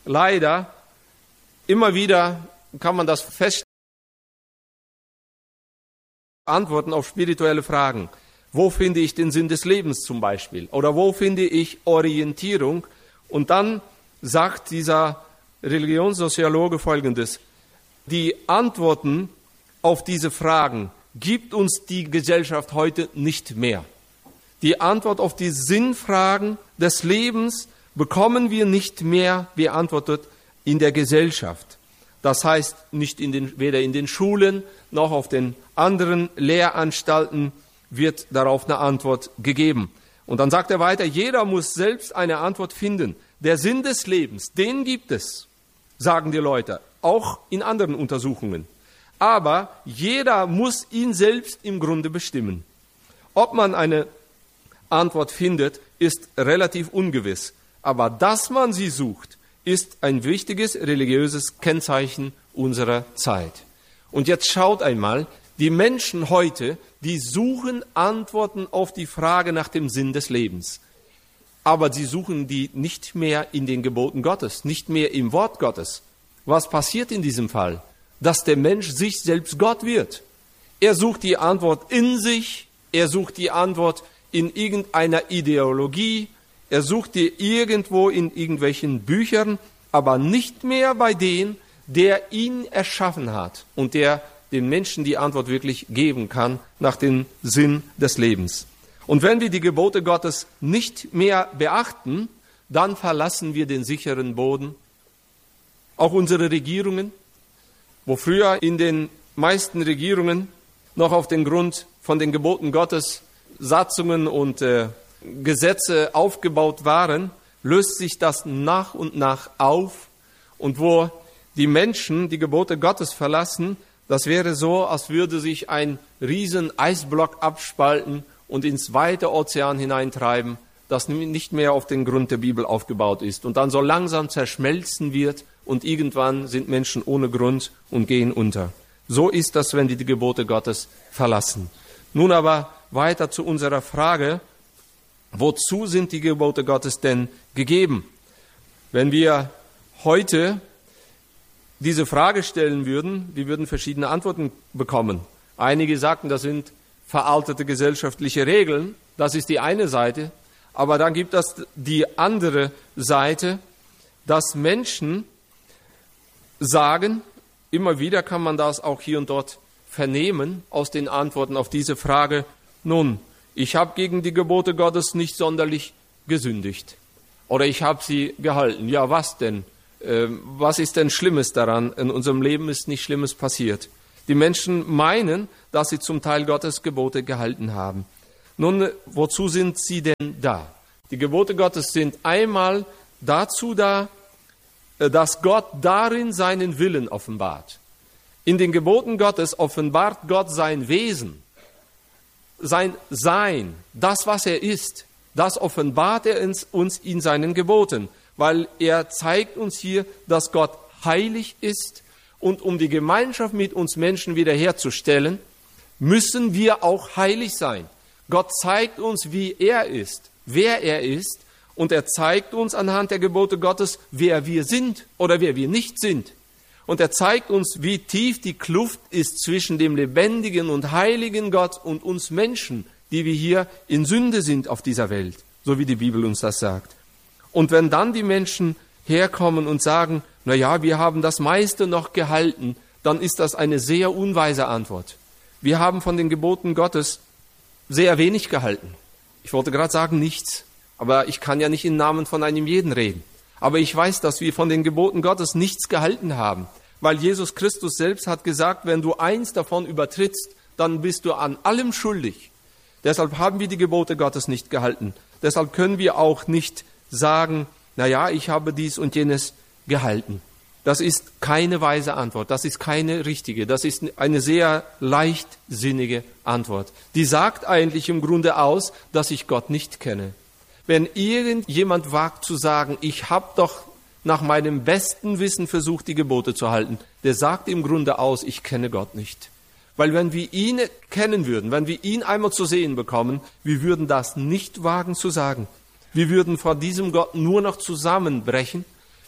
leider immer wieder kann man das feststellen, Antworten auf spirituelle Fragen. Wo finde ich den Sinn des Lebens zum Beispiel? Oder wo finde ich Orientierung? Und dann sagt dieser Religionssoziologe Folgendes: Die Antworten auf diese Fragen gibt uns die Gesellschaft heute nicht mehr. Die Antwort auf die Sinnfragen des Lebens bekommen wir nicht mehr beantwortet in der Gesellschaft. Das heißt, weder in den Schulen noch auf den anderen Lehranstalten wird darauf eine Antwort gegeben. Und dann sagt er weiter, jeder muss selbst eine Antwort finden. Der Sinn des Lebens, den gibt es, sagen die Leute, auch in anderen Untersuchungen. Aber jeder muss ihn selbst im Grunde bestimmen. Ob man eine Antwort findet, ist relativ ungewiss. Aber dass man sie sucht, ist ein wichtiges religiöses Kennzeichen unserer Zeit. Und jetzt schaut einmal, die Menschen heute, die suchen Antworten auf die Frage nach dem Sinn des Lebens. Aber sie suchen die nicht mehr in den Geboten Gottes, nicht mehr im Wort Gottes. Was passiert in diesem Fall? Dass der Mensch sich selbst Gott wird. Er sucht die Antwort in sich, er sucht die Antwort in irgendeiner Ideologie, er sucht die irgendwo in irgendwelchen Büchern, aber nicht mehr bei dem, der ihn erschaffen hat und der den Menschen die Antwort wirklich geben kann nach dem Sinn des Lebens. Und wenn wir die Gebote Gottes nicht mehr beachten, dann verlassen wir den sicheren Boden. Auch unsere Regierungen, wo früher in den meisten Regierungen noch auf den Grund von den Geboten Gottes Satzungen und Gesetze aufgebaut waren, löst sich das nach und nach auf. Und wo die Menschen die Gebote Gottes verlassen, das wäre so, als würde sich ein riesen Eisblock abspalten und ins weite Ozean hineintreiben, das nicht mehr auf den Grund der Bibel aufgebaut ist und dann so langsam zerschmelzen wird und irgendwann sind Menschen ohne Grund und gehen unter. So ist das, wenn die Gebote Gottes verlassen. Nun aber weiter zu unserer Frage, wozu sind die Gebote Gottes denn gegeben? Wenn wir heute diese Frage stellen würden, wir würden verschiedene Antworten bekommen. Einige sagten, das sind veraltete gesellschaftliche Regeln, das ist die eine Seite, aber dann gibt es die andere Seite, dass Menschen sagen, immer wieder kann man das auch hier und dort vernehmen aus den Antworten auf diese Frage, nun, ich habe gegen die Gebote Gottes nicht sonderlich gesündigt oder ich habe sie gehalten. Ja, was denn? Was ist denn Schlimmes daran? In unserem Leben ist nichts Schlimmes passiert. Die Menschen meinen, dass sie zum Teil Gottes Gebote gehalten haben. Nun, wozu sind sie denn da? Die Gebote Gottes sind einmal dazu da, dass Gott darin seinen Willen offenbart. In den Geboten Gottes offenbart Gott sein Wesen, sein Sein, das, was er ist. Das offenbart er uns in seinen Geboten, weil er zeigt uns hier, dass Gott heilig ist. Und um die Gemeinschaft mit uns Menschen wiederherzustellen, müssen wir auch heilig sein. Gott zeigt uns, wie er ist, wer er ist. Und er zeigt uns anhand der Gebote Gottes, wer wir sind oder wer wir nicht sind. Und er zeigt uns, wie tief die Kluft ist zwischen dem lebendigen und heiligen Gott und uns Menschen, die wir hier in Sünde sind auf dieser Welt, so wie die Bibel uns das sagt. Und wenn dann die Menschen herkommen und sagen, na ja, wir haben das meiste noch gehalten, dann ist das eine sehr unweise Antwort. Wir haben von den Geboten Gottes sehr wenig gehalten. Ich wollte gerade sagen, nichts. Aber ich kann ja nicht im Namen von einem jeden reden. Aber ich weiß, dass wir von den Geboten Gottes nichts gehalten haben. Weil Jesus Christus selbst hat gesagt, wenn du eins davon übertrittst, dann bist du an allem schuldig. Deshalb haben wir die Gebote Gottes nicht gehalten. Deshalb können wir auch nicht sagen, na ja, ich habe dies und jenes gehalten. Das ist keine weise Antwort, das ist keine richtige, das ist eine sehr leichtsinnige Antwort. Die sagt eigentlich im Grunde aus, dass ich Gott nicht kenne. Wenn irgendjemand wagt zu sagen, ich habe doch nach meinem besten Wissen versucht, die Gebote zu halten, der sagt im Grunde aus, ich kenne Gott nicht. Weil wenn wir ihn kennen würden, wenn wir ihn einmal zu sehen bekommen, wir würden das nicht wagen zu sagen. Wir würden vor diesem Gott nur noch zusammenbrechen.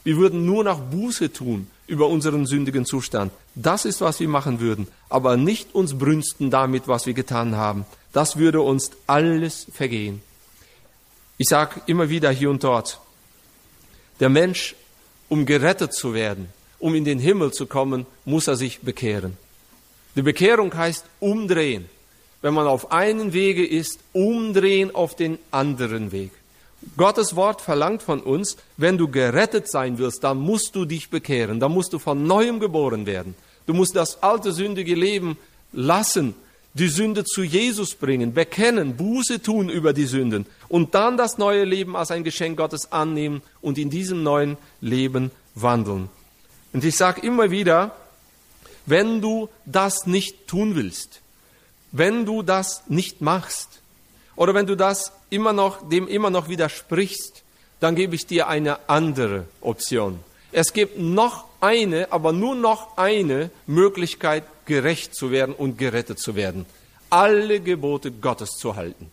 Wir würden nur noch Buße tun über unseren sündigen Zustand. Das ist, was wir machen würden. Aber nicht uns brünsten damit, was wir getan haben. Das würde uns alles vergehen. Ich sage immer wieder hier und dort, der Mensch, um gerettet zu werden, um in den Himmel zu kommen, muss er sich bekehren. Die Bekehrung heißt umdrehen. Wenn man auf einen Wege ist, umdrehen auf den anderen Weg. Gottes Wort verlangt von uns, wenn du gerettet sein willst, dann musst du dich bekehren, dann musst du von Neuem geboren werden. Du musst das alte sündige Leben lassen, die Sünde zu Jesus bringen, bekennen, Buße tun über die Sünden und dann das neue Leben als ein Geschenk Gottes annehmen und in diesem neuen Leben wandeln. Und ich sage immer wieder, wenn du das nicht tun willst, wenn du das nicht machst oder wenn du dem immer noch widersprichst, dann gebe ich dir eine andere Option. Es gibt noch eine, aber nur noch eine Möglichkeit, gerecht zu werden und gerettet zu werden. Alle Gebote Gottes zu halten.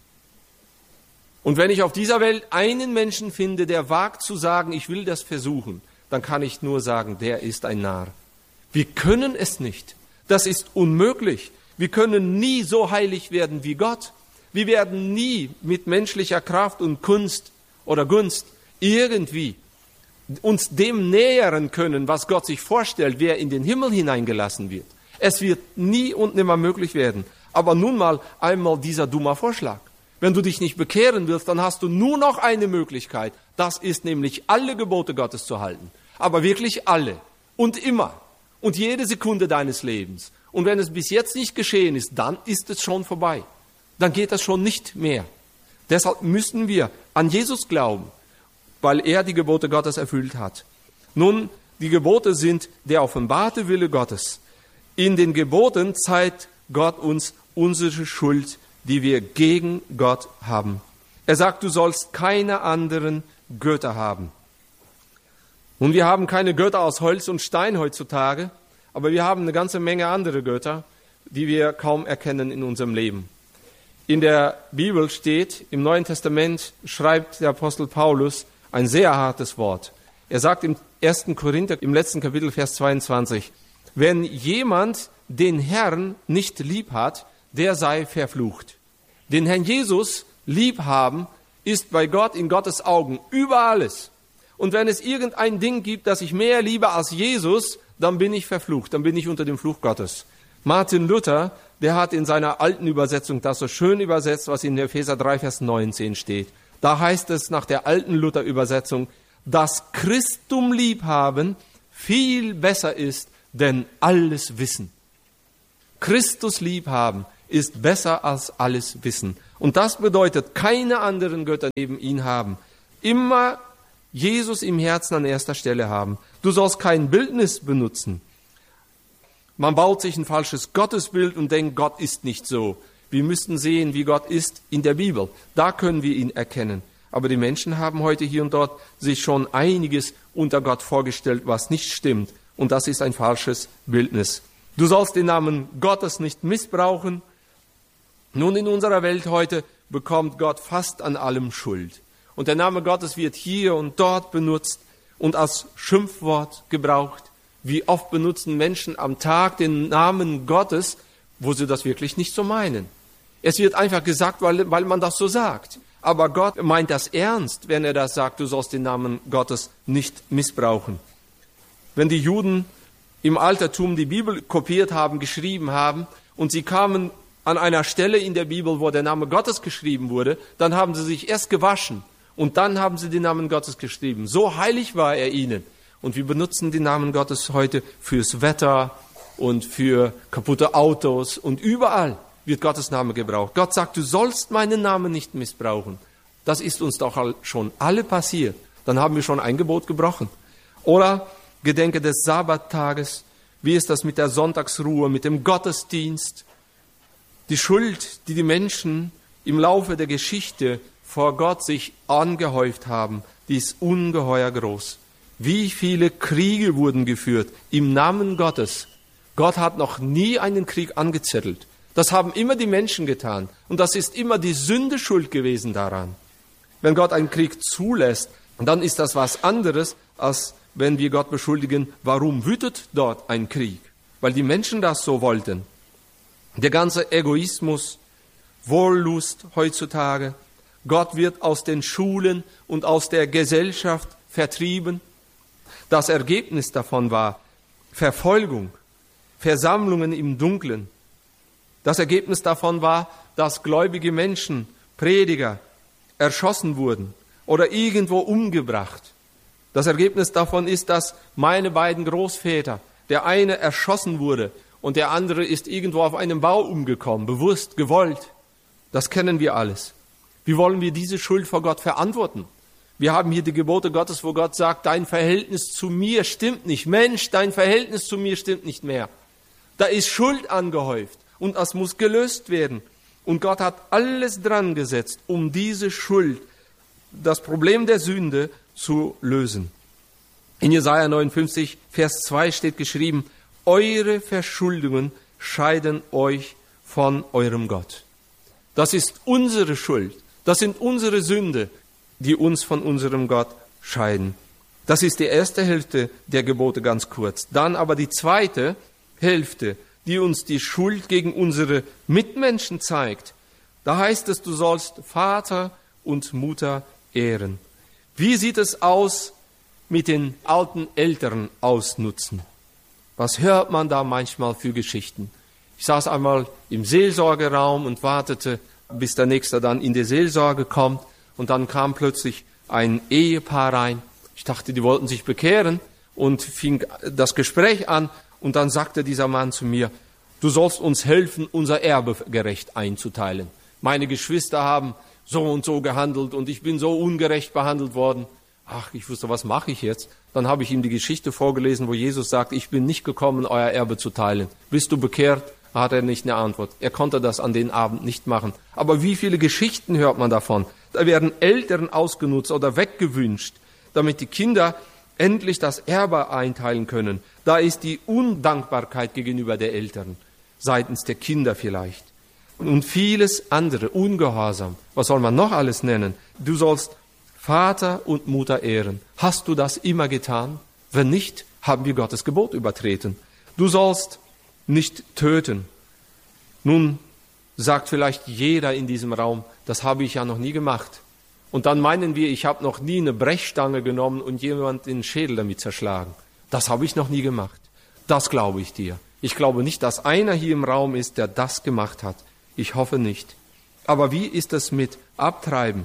Und wenn ich auf dieser Welt einen Menschen finde, der wagt zu sagen, ich will das versuchen, dann kann ich nur sagen, der ist ein Narr. Wir können es nicht. Das ist unmöglich. Wir können nie so heilig werden wie Gott. Wir werden nie mit menschlicher Kraft und Kunst oder Gunst irgendwie uns dem nähern können, was Gott sich vorstellt, wer in den Himmel hineingelassen wird. Es wird nie und nimmer möglich werden. Aber nun mal einmal dieser dumme Vorschlag. Wenn du dich nicht bekehren willst, dann hast du nur noch eine Möglichkeit. Das ist nämlich alle Gebote Gottes zu halten. Aber wirklich alle und immer und jede Sekunde deines Lebens. Und wenn es bis jetzt nicht geschehen ist, dann ist es schon vorbei. Dann geht das schon nicht mehr. Deshalb müssen wir an Jesus glauben, weil er die Gebote Gottes erfüllt hat. Nun, die Gebote sind der offenbarte Wille Gottes. In den Geboten zeigt Gott uns unsere Schuld, die wir gegen Gott haben. Er sagt, du sollst keine anderen Götter haben. Und wir haben keine Götter aus Holz und Stein heutzutage, aber wir haben eine ganze Menge andere Götter, die wir kaum erkennen in unserem Leben. In der Bibel steht, im Neuen Testament schreibt der Apostel Paulus ein sehr hartes Wort. Er sagt im 1. Korinther, im letzten Kapitel, Vers 22, wenn jemand den Herrn nicht lieb hat, der sei verflucht. Den Herrn Jesus lieb haben, ist bei Gott in Gottes Augen über alles. Und wenn es irgendein Ding gibt, das ich mehr liebe als Jesus, dann bin ich verflucht, dann bin ich unter dem Fluch Gottes. Martin Luther, der hat in seiner alten Übersetzung das so schön übersetzt, was in Epheser 3, Vers 19 steht. Da heißt es nach der alten Luther-Übersetzung, dass Christum liebhaben viel besser ist, denn alles Wissen. Christus liebhaben ist besser als alles Wissen. Und das bedeutet, keine anderen Götter neben ihn haben. Immer Jesus im Herzen an erster Stelle haben. Du sollst kein Bildnis benutzen. Man baut sich ein falsches Gottesbild und denkt, Gott ist nicht so. Wir müssten sehen, wie Gott ist in der Bibel. Da können wir ihn erkennen. Aber die Menschen haben heute hier und dort sich schon einiges unter Gott vorgestellt, was nicht stimmt. Und das ist ein falsches Bildnis. Du sollst den Namen Gottes nicht missbrauchen. Nun, in unserer Welt heute bekommt Gott fast an allem Schuld. Und der Name Gottes wird hier und dort benutzt und als Schimpfwort gebraucht. Wie oft benutzen Menschen am Tag den Namen Gottes, wo sie das wirklich nicht so meinen. Es wird einfach gesagt, weil man das so sagt. Aber Gott meint das ernst, wenn er das sagt, du sollst den Namen Gottes nicht missbrauchen. Wenn die Juden im Altertum die Bibel kopiert haben, geschrieben haben und sie kamen an einer Stelle in der Bibel, wo der Name Gottes geschrieben wurde, dann haben sie sich erst gewaschen und dann haben sie den Namen Gottes geschrieben. So heilig war er ihnen. Und wir benutzen den Namen Gottes heute fürs Wetter und für kaputte Autos und überall wird Gottes Name gebraucht. Gott sagt, du sollst meinen Namen nicht missbrauchen. Das ist uns doch schon alle passiert. Dann haben wir schon ein Gebot gebrochen. Oder gedenke des Sabbattages. Wie ist das mit der Sonntagsruhe, mit dem Gottesdienst? Die Schuld, die die Menschen im Laufe der Geschichte vor Gott sich angehäuft haben, die ist ungeheuer groß. Wie viele Kriege wurden geführt im Namen Gottes? Gott hat noch nie einen Krieg angezettelt. Das haben immer die Menschen getan. Und das ist immer die Sünde schuld gewesen daran. Wenn Gott einen Krieg zulässt, dann ist das was anderes, als wenn wir Gott beschuldigen, warum wütet dort ein Krieg? Weil die Menschen das so wollten. Der ganze Egoismus, Wollust heutzutage, Gott wird aus den Schulen und aus der Gesellschaft vertrieben. Das Ergebnis davon war Verfolgung, Versammlungen im Dunkeln. Das Ergebnis davon war, dass gläubige Menschen, Prediger, erschossen wurden oder irgendwo umgebracht. Das Ergebnis davon ist, dass meine beiden Großväter, der eine erschossen wurde und der andere ist irgendwo auf einem Bau umgekommen, bewusst, gewollt. Das kennen wir alles. Wie wollen wir diese Schuld vor Gott verantworten? Wir haben hier die Gebote Gottes, wo Gott sagt, dein Verhältnis zu mir stimmt nicht. Mensch, dein Verhältnis zu mir stimmt nicht mehr. Da ist Schuld angehäuft und das muss gelöst werden. Und Gott hat alles dran gesetzt, um diese Schuld, das Problem der Sünde zu lösen. In Jesaja 59, Vers 2 steht geschrieben, eure Verschuldungen scheiden euch von eurem Gott. Das ist unsere Schuld, das sind unsere Sünde, die uns von unserem Gott scheiden. Das ist die erste Hälfte der Gebote ganz kurz. Dann aber die zweite Hälfte, die uns die Schuld gegen unsere Mitmenschen zeigt. Da heißt es, du sollst Vater und Mutter ehren. Wie sieht es aus mit den alten Eltern ausnutzen? Was hört man da manchmal für Geschichten? Ich saß einmal im Seelsorgeraum und wartete, bis der Nächste dann in die Seelsorge kommt. Und dann kam plötzlich ein Ehepaar rein. Ich dachte, die wollten sich bekehren und fing das Gespräch an. Und dann sagte dieser Mann zu mir, du sollst uns helfen, unser Erbe gerecht einzuteilen. Meine Geschwister haben so und so gehandelt und ich bin so ungerecht behandelt worden. Ach, ich wusste, was mache ich jetzt? Dann habe ich ihm die Geschichte vorgelesen, wo Jesus sagt, ich bin nicht gekommen, euer Erbe zu teilen. Bist du bekehrt? Hat er nicht eine Antwort. Er konnte das an den Abend nicht machen. Aber wie viele Geschichten hört man davon? Da werden Eltern ausgenutzt oder weggewünscht, damit die Kinder endlich das Erbe einteilen können. Da ist die Undankbarkeit gegenüber der Eltern, seitens der Kinder vielleicht. Und vieles andere, Ungehorsam. Was soll man noch alles nennen? Du sollst Vater und Mutter ehren. Hast du das immer getan? Wenn nicht, haben wir Gottes Gebot übertreten. Du sollst nicht töten. Nun sagt vielleicht jeder in diesem Raum, das habe ich ja noch nie gemacht. Und dann meinen wir, ich habe noch nie eine Brechstange genommen und jemand den Schädel damit zerschlagen. Das habe ich noch nie gemacht. Das glaube ich dir. Ich glaube nicht, dass einer hier im Raum ist, der das gemacht hat. Ich hoffe nicht. Aber wie ist es mit Abtreiben?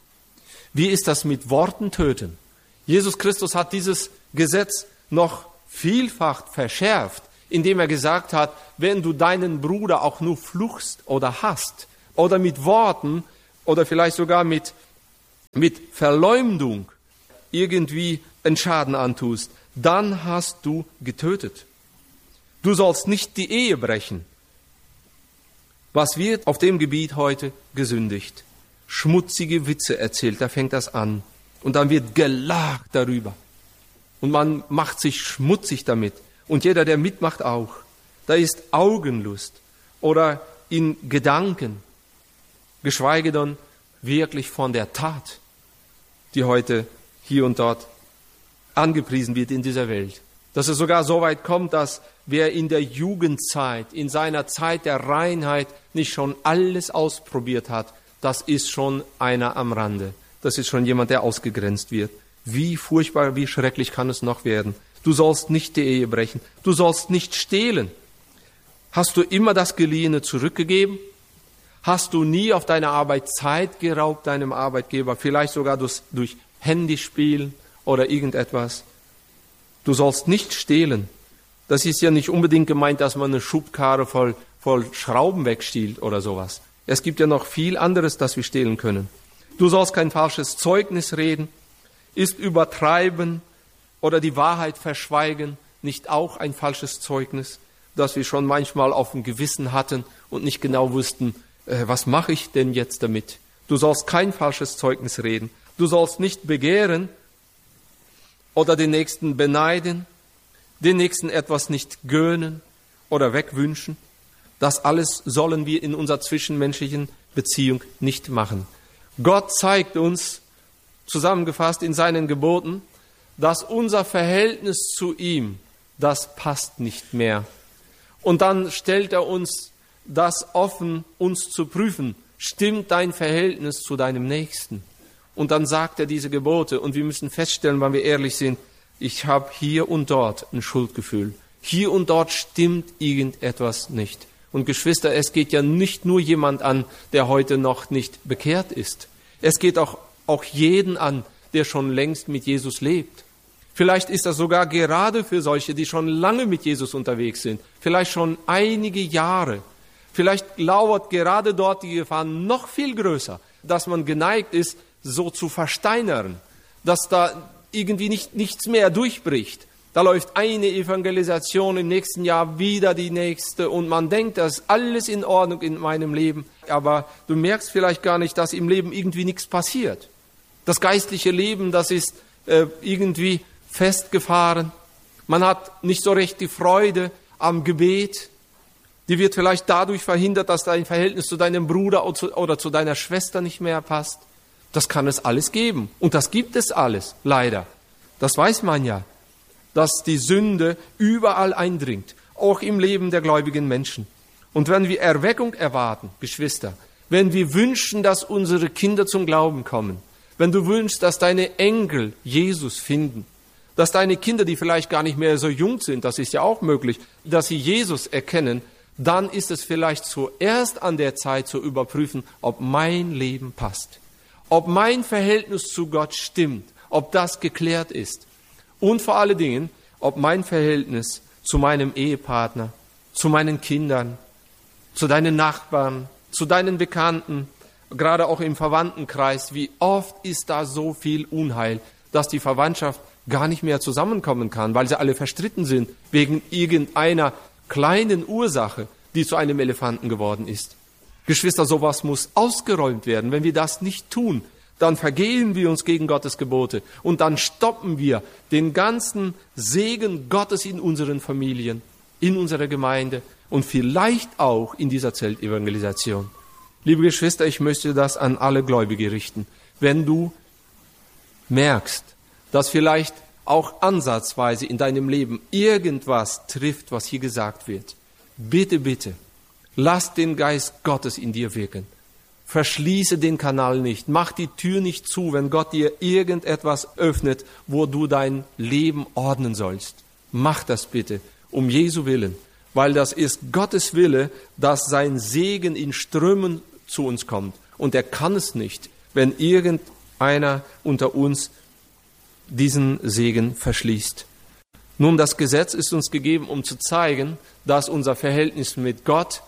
Wie ist das mit Worten töten? Jesus Christus hat dieses Gesetz noch vielfach verschärft, indem er gesagt hat, wenn du deinen Bruder auch nur fluchst oder hasst oder mit Worten oder vielleicht sogar mit Verleumdung irgendwie einen Schaden antust, dann hast du getötet. Du sollst nicht die Ehe brechen. Was wird auf dem Gebiet heute gesündigt? Schmutzige Witze erzählt, da fängt das an. Und dann wird gelacht darüber. Und man macht sich schmutzig damit. Und jeder, der mitmacht, auch. Da ist Augenlust oder in Gedanken, geschweige denn wirklich von der Tat, die heute hier und dort angepriesen wird in dieser Welt. Dass es sogar so weit kommt, dass wer in der Jugendzeit, in seiner Zeit der Reinheit nicht schon alles ausprobiert hat, das ist schon einer am Rande. Das ist schon jemand, der ausgegrenzt wird. Wie furchtbar, wie schrecklich kann es noch werden? Du sollst nicht die Ehe brechen. Du sollst nicht stehlen. Hast du immer das Geliehene zurückgegeben? Hast du nie auf deine Arbeit Zeit geraubt, deinem Arbeitgeber? Vielleicht sogar durch Handyspielen oder irgendetwas? Du sollst nicht stehlen. Das ist ja nicht unbedingt gemeint, dass man eine Schubkarre voll Schrauben wegstiehlt oder sowas. Es gibt ja noch viel anderes, das wir stehlen können. Du sollst kein falsches Zeugnis reden. Ist Übertreiben oder die Wahrheit verschweigen nicht auch ein falsches Zeugnis, das wir schon manchmal auf dem Gewissen hatten und nicht genau wussten, was mache ich denn jetzt damit? Du sollst kein falsches Zeugnis reden. Du sollst nicht begehren oder den Nächsten beneiden, den Nächsten etwas nicht gönnen oder wegwünschen. Das alles sollen wir in unserer zwischenmenschlichen Beziehung nicht machen. Gott zeigt uns, zusammengefasst in seinen Geboten, dass unser Verhältnis zu ihm, das passt nicht mehr. Und dann stellt er uns das offen, uns zu prüfen. Stimmt dein Verhältnis zu deinem Nächsten? Und dann sagt er diese Gebote. Und wir müssen feststellen, wenn wir ehrlich sind, ich habe hier und dort ein Schuldgefühl. Hier und dort stimmt irgendetwas nicht. Und Geschwister, es geht ja nicht nur jemand an, der heute noch nicht bekehrt ist. Es geht auch jeden an, der schon längst mit Jesus lebt. Vielleicht ist das sogar gerade für solche, die schon lange mit Jesus unterwegs sind, vielleicht schon einige Jahre. Vielleicht lauert gerade dort die Gefahr noch viel größer, dass man geneigt ist, so zu versteinern, dass da irgendwie nichts mehr durchbricht. Da läuft eine Evangelisation, im nächsten Jahr wieder die nächste und man denkt, das ist alles in Ordnung in meinem Leben. Aber du merkst vielleicht gar nicht, dass im Leben irgendwie nichts passiert. Das geistliche Leben, das ist irgendwie festgefahren. Man hat nicht so recht die Freude am Gebet. Die wird vielleicht dadurch verhindert, dass dein Verhältnis zu deinem Bruder oder zu deiner Schwester nicht mehr passt. Das kann es alles geben. Und das gibt es alles, leider. Das weiß man ja, dass die Sünde überall eindringt, auch im Leben der gläubigen Menschen. Und wenn wir Erweckung erwarten, Geschwister, wenn wir wünschen, dass unsere Kinder zum Glauben kommen, wenn du wünschst, dass deine Enkel Jesus finden, dass deine Kinder, die vielleicht gar nicht mehr so jung sind, das ist ja auch möglich, dass sie Jesus erkennen, dann ist es vielleicht zuerst an der Zeit zu überprüfen, ob mein Leben passt, ob mein Verhältnis zu Gott stimmt, ob das geklärt ist und vor allen Dingen, ob mein Verhältnis zu meinem Ehepartner, zu meinen Kindern, zu deinen Nachbarn, zu deinen Bekannten, gerade auch im Verwandtenkreis, wie oft ist da so viel Unheil, dass die Verwandtschaft gar nicht mehr zusammenkommen kann, weil sie alle verstritten sind wegen irgendeiner kleinen Ursache, die zu einem Elefanten geworden ist. Geschwister, sowas muss ausgeräumt werden. Wenn wir das nicht tun, dann vergehen wir uns gegen Gottes Gebote und dann stoppen wir den ganzen Segen Gottes in unseren Familien, in unserer Gemeinde und vielleicht auch in dieser Zeltevangelisation. Liebe Geschwister, ich möchte das an alle Gläubige richten. Wenn du merkst, dass vielleicht auch ansatzweise in deinem Leben irgendwas trifft, was hier gesagt wird, bitte, bitte, lass den Geist Gottes in dir wirken. Verschließe den Kanal nicht, mach die Tür nicht zu, wenn Gott dir irgendetwas öffnet, wo du dein Leben ordnen sollst. Mach das bitte, um Jesu Willen, weil das ist Gottes Wille, dass sein Segen in Strömen zu uns kommt. Und er kann es nicht, wenn irgendeiner unter uns diesen Segen verschließt. Nun, das Gesetz ist uns gegeben, um zu zeigen, dass unser Verhältnis mit Gott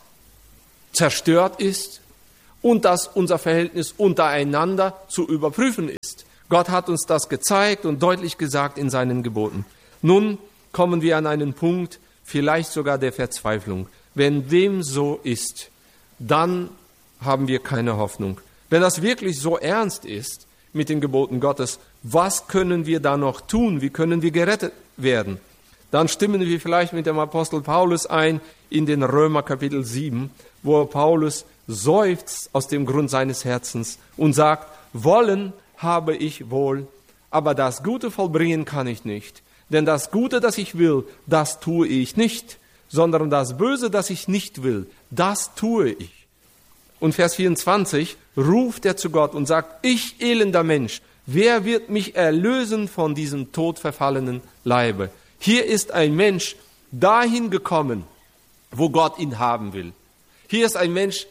zerstört ist und dass unser Verhältnis untereinander zu überprüfen ist. Gott hat uns das gezeigt und deutlich gesagt in seinen Geboten. Nun kommen wir an einen Punkt, vielleicht sogar der Verzweiflung. Wenn dem so ist, dann haben wir keine Hoffnung. Wenn das wirklich so ernst ist mit den Geboten Gottes, was können wir da noch tun? Wie können wir gerettet werden? Dann stimmen wir vielleicht mit dem Apostel Paulus ein in den Römer Kapitel 7, wo Paulus seufzt aus dem Grund seines Herzens und sagt, wollen habe ich wohl, aber das Gute vollbringen kann ich nicht. Denn das Gute, das ich will, das tue ich nicht, sondern das Böse, das ich nicht will, das tue ich. Und Vers 24 ruft er zu Gott und sagt, ich elender Mensch, wer wird mich erlösen von diesem todverfallenen Leibe? Hier ist ein Mensch dahin gekommen, wo Gott ihn haben will. Hier ist ein Mensch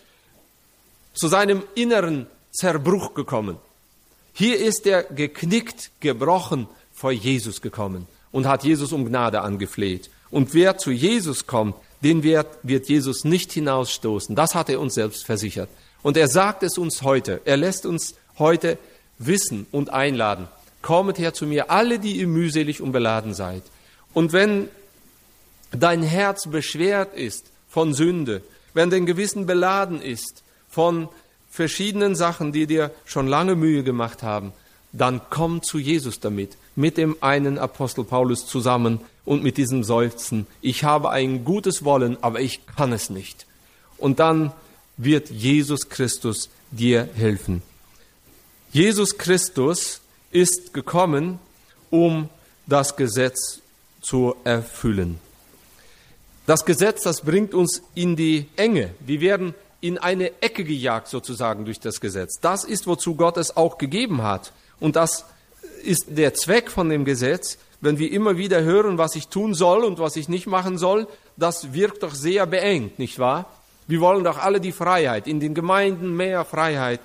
zu seinem inneren Zerbruch gekommen. Hier ist er geknickt, gebrochen vor Jesus gekommen und hat Jesus um Gnade angefleht. Und wer zu Jesus kommt, den wird Jesus nicht hinausstoßen. Das hat er uns selbst versichert. Und er sagt es uns heute. Er lässt uns heute wissen und einladen. Kommet her zu mir, alle, die ihr mühselig und beladen seid. Und wenn dein Herz beschwert ist von Sünde, wenn dein Gewissen beladen ist von verschiedenen Sachen, die dir schon lange Mühe gemacht haben, dann komm zu Jesus damit, mit dem einen Apostel Paulus zusammen und mit diesem Seufzen, ich habe ein gutes Wollen, aber ich kann es nicht. Und dann wird Jesus Christus dir helfen. Jesus Christus ist gekommen, um das Gesetz zu erfüllen. Das Gesetz, das bringt uns in die Enge. Wir werden in eine Ecke gejagt sozusagen durch das Gesetz. Das ist, wozu Gott es auch gegeben hat. Und das ist der Zweck von dem Gesetz. Wenn wir immer wieder hören, was ich tun soll und was ich nicht machen soll, das wirkt doch sehr beengt, nicht wahr? Wir wollen doch alle die Freiheit, in den Gemeinden mehr Freiheit,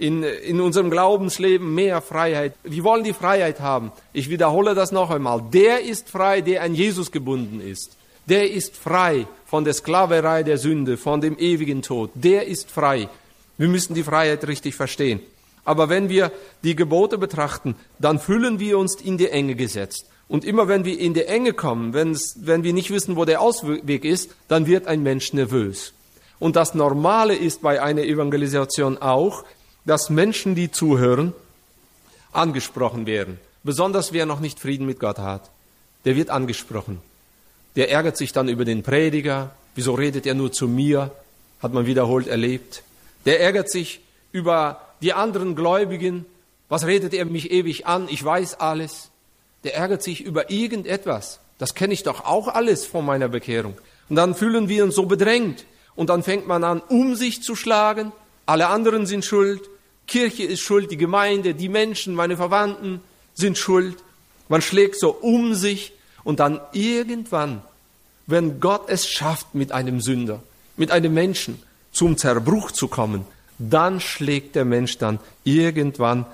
in unserem Glaubensleben mehr Freiheit. Wir wollen die Freiheit haben. Ich wiederhole das noch einmal. Der ist frei, der an Jesus gebunden ist. Der ist frei von der Sklaverei der Sünde, von dem ewigen Tod. Der ist frei. Wir müssen die Freiheit richtig verstehen. Aber wenn wir die Gebote betrachten, dann fühlen wir uns in die Enge gesetzt. Und immer wenn wir in die Enge kommen, wenn wir nicht wissen, wo der Ausweg ist, dann wird ein Mensch nervös. Und das Normale ist bei einer Evangelisation auch, dass Menschen, die zuhören, angesprochen werden. Besonders wer noch nicht Frieden mit Gott hat, der wird angesprochen. Der ärgert sich dann über den Prediger. Wieso redet er nur zu mir? Hat man wiederholt erlebt. Der ärgert sich über die anderen Gläubigen. Was redet er mich ewig an? Ich weiß alles. Der ärgert sich über irgendetwas. Das kenne ich doch auch alles von meiner Bekehrung. Und dann fühlen wir uns so bedrängt. Und dann fängt man an, um sich zu schlagen. Alle anderen sind schuld. Kirche ist schuld, die Gemeinde, die Menschen, meine Verwandten sind schuld. Man schlägt so um sich. Und dann irgendwann, wenn Gott es schafft, mit einem Sünder, mit einem Menschen zum Zerbruch zu kommen, dann schlägt der Mensch dann irgendwann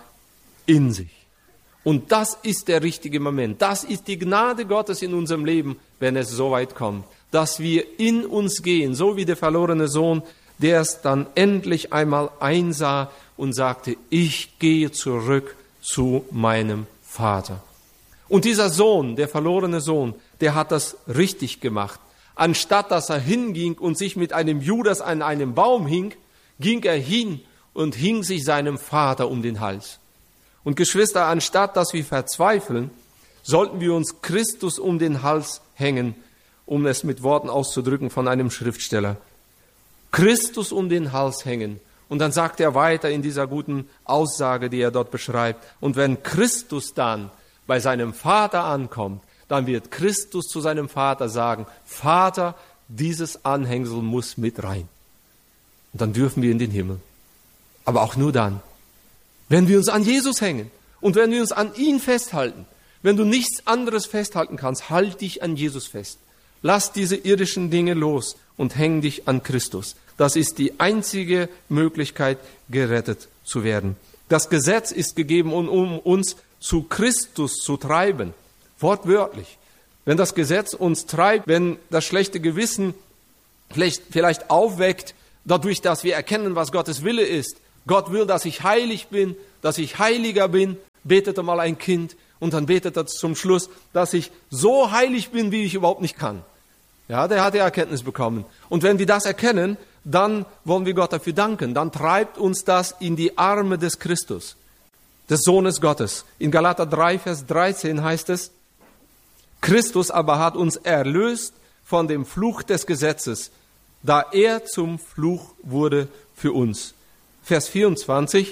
in sich. Und das ist der richtige Moment. Das ist die Gnade Gottes in unserem Leben, wenn es so weit kommt, dass wir in uns gehen, so wie der verlorene Sohn, der es dann endlich einmal einsah und sagte, ich gehe zurück zu meinem Vater. Und dieser Sohn, der verlorene Sohn, der hat das richtig gemacht. Anstatt dass er hinging und sich mit einem Judas an einem Baum hing, ging er hin und hing sich seinem Vater um den Hals. Und Geschwister, anstatt dass wir verzweifeln, sollten wir uns Christus um den Hals hängen, um es mit Worten auszudrücken von einem Schriftsteller. Christus um den Hals hängen. Und dann sagt er weiter in dieser guten Aussage, die er dort beschreibt. Und wenn Christus dann bei seinem Vater ankommt, dann wird Christus zu seinem Vater sagen, Vater, dieses Anhängsel muss mit rein. Und dann dürfen wir in den Himmel. Aber auch nur dann, wenn wir uns an Jesus hängen und wenn wir uns an ihn festhalten. Wenn du nichts anderes festhalten kannst, halt dich an Jesus fest. Lass diese irdischen Dinge los und häng dich an Christus. Das ist die einzige Möglichkeit, gerettet zu werden. Das Gesetz ist gegeben, um uns zu Christus zu treiben. Wortwörtlich. Wenn das Gesetz uns treibt, wenn das schlechte Gewissen vielleicht aufweckt, dadurch, dass wir erkennen, was Gottes Wille ist. Gott will, dass ich heilig bin, dass ich heiliger bin. Betete mal ein Kind und dann betet er zum Schluss, dass ich so heilig bin, wie ich überhaupt nicht kann. Ja, der hat die Erkenntnis bekommen. Und wenn wir das erkennen, dann wollen wir Gott dafür danken. Dann treibt uns das in die Arme des Christus, des Sohnes Gottes. In Galater 3, Vers 13 heißt es, Christus aber hat uns erlöst von dem Fluch des Gesetzes, da er zum Fluch wurde für uns. Vers 24,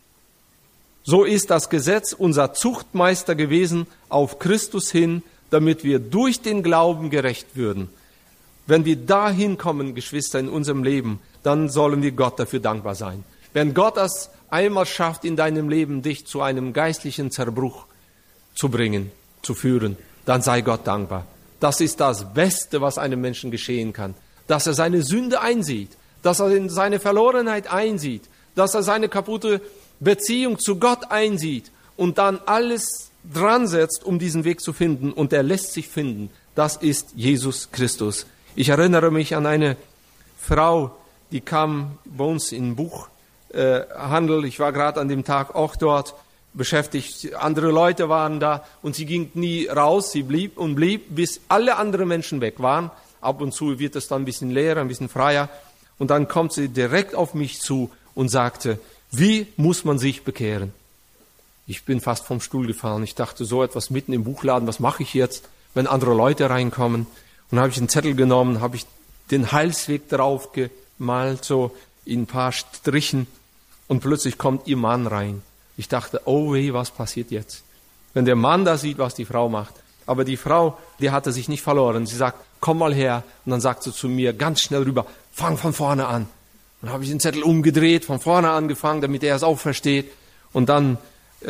so ist das Gesetz unser Zuchtmeister gewesen auf Christus hin, damit wir durch den Glauben gerecht würden. Wenn wir dahin kommen, Geschwister, in unserem Leben, dann sollen wir Gott dafür dankbar sein. Wenn Gott das einmal schafft, in deinem Leben dich zu einem geistlichen Zerbruch zu bringen, zu führen, dann sei Gott dankbar. Das ist das Beste, was einem Menschen geschehen kann. Dass er seine Sünde einsieht, dass er seine Verlorenheit einsieht, dass er seine kaputte Beziehung zu Gott einsieht und dann alles dran setzt, um diesen Weg zu finden. Und er lässt sich finden. Das ist Jesus Christus. Ich erinnere mich an eine Frau, die kam bei uns in Buchhandel. Ich war gerade an dem Tag auch dort beschäftigt. Andere Leute waren da und sie ging nie raus. Sie blieb, bis alle anderen Menschen weg waren. Ab und zu wird es dann ein bisschen leerer, ein bisschen freier. Und dann kommt sie direkt auf mich zu und sagte, wie muss man sich bekehren? Ich bin fast vom Stuhl gefallen. Ich dachte, so etwas mitten im Buchladen, was mache ich jetzt, wenn andere Leute reinkommen? Und dann habe ich einen Zettel genommen, habe ich den Heilsweg drauf gemalt, so in ein paar Strichen. Und plötzlich kommt ihr Mann rein. Ich dachte, oh weh, was passiert jetzt? wenn der Mann da sieht, was die Frau macht. Aber die Frau, die hatte sich nicht verloren. Sie sagt, komm mal her. Und dann sagt sie zu mir ganz schnell rüber, fang von vorne an. Und dann habe ich den Zettel umgedreht, von vorne angefangen, damit er es auch versteht. Und dann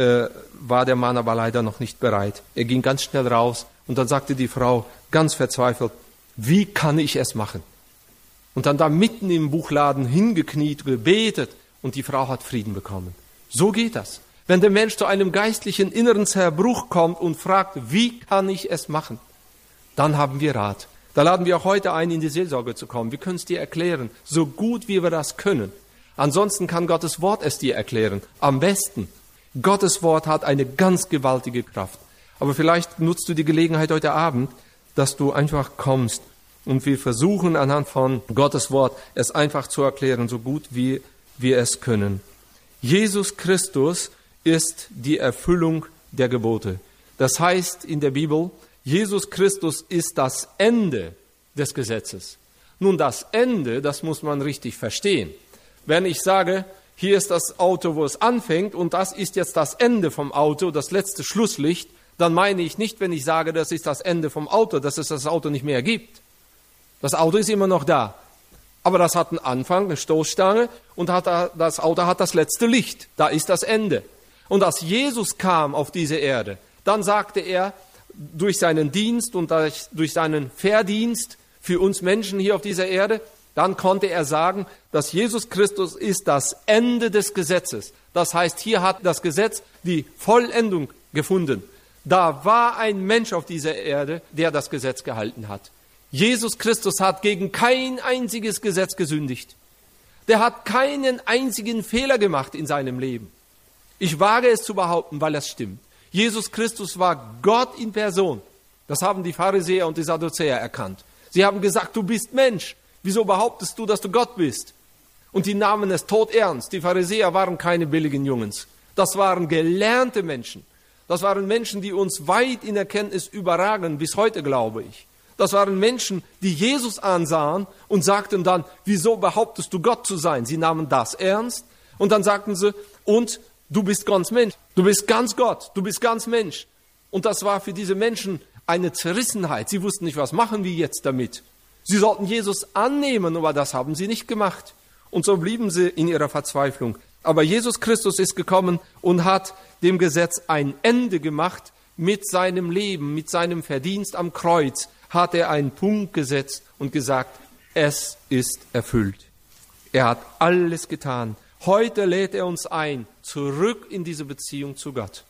war der Mann aber leider noch nicht bereit. Er ging ganz schnell raus und dann sagte die Frau ganz verzweifelt, wie kann ich es machen? Und dann da mitten im Buchladen hingekniet, gebetet und die Frau hat Frieden bekommen. So geht das. Wenn der Mensch zu einem geistlichen inneren Zerbruch kommt und fragt, wie kann ich es machen? Dann haben wir Rat. Da laden wir auch heute ein, in die Seelsorge zu kommen. Wir können es dir erklären, so gut wie wir das können. Ansonsten kann Gottes Wort es dir erklären. Am besten. Gottes Wort hat eine ganz gewaltige Kraft. Aber vielleicht nutzt du die Gelegenheit heute Abend, dass du einfach kommst und wir versuchen anhand von Gottes Wort es einfach zu erklären, so gut wie wir es können. Jesus Christus ist die Erfüllung der Gebote. Das heißt in der Bibel, Jesus Christus ist das Ende des Gesetzes. Nun, das Ende, das muss man richtig verstehen. Wenn ich sage, hier ist das Auto, wo es anfängt und das ist jetzt das Ende vom Auto, das letzte Schlusslicht, dann meine ich nicht, wenn ich sage, das ist das Ende vom Auto, dass es das Auto nicht mehr gibt. Das Auto ist immer noch da. Aber das hat einen Anfang, eine Stoßstange und das Auto hat das letzte Licht. Da ist das Ende. Und als Jesus kam auf diese Erde, dann sagte er, durch seinen Dienst und durch seinen Verdienst für uns Menschen hier auf dieser Erde, dann konnte er sagen, dass Jesus Christus ist das Ende des Gesetzes. Das heißt, hier hat das Gesetz die Vollendung gefunden. Da war ein Mensch auf dieser Erde, der das Gesetz gehalten hat. Jesus Christus hat gegen kein einziges Gesetz gesündigt. Der hat keinen einzigen Fehler gemacht in seinem Leben. Ich wage es zu behaupten, weil es stimmt. Jesus Christus war Gott in Person. Das haben die Pharisäer und die Sadduzäer erkannt. Sie haben gesagt, du bist Mensch. Wieso behauptest du, dass du Gott bist? Und die nahmen es todernst. Die Pharisäer waren keine billigen Jungens. Das waren gelernte Menschen. Das waren Menschen, die uns weit in Erkenntnis überragen, bis heute glaube ich. Das waren Menschen, die Jesus ansahen und sagten dann, wieso behauptest du Gott zu sein? Sie nahmen das ernst und dann sagten sie, und du bist ganz Mensch, du bist ganz Gott, du bist ganz Mensch. Und das war für diese Menschen eine Zerrissenheit. Sie wussten nicht, was machen wir jetzt damit. Sie sollten Jesus annehmen, aber das haben sie nicht gemacht. Und so blieben sie in ihrer Verzweiflung. Aber Jesus Christus ist gekommen und hat dem Gesetz ein Ende gemacht mit seinem Leben, mit seinem Verdienst am Kreuz. Hat er einen Punkt gesetzt und gesagt, es ist erfüllt. Er hat alles getan. Heute lädt er uns ein, zurück in diese Beziehung zu Gott.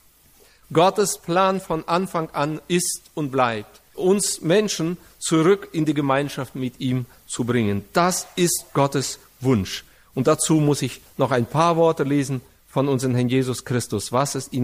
Gottes Plan von Anfang an ist und bleibt, uns Menschen zurück in die Gemeinschaft mit ihm zu bringen. Das ist Gottes Wunsch. Und dazu muss ich noch ein paar Worte lesen von unserem Herrn Jesus Christus, was es ihm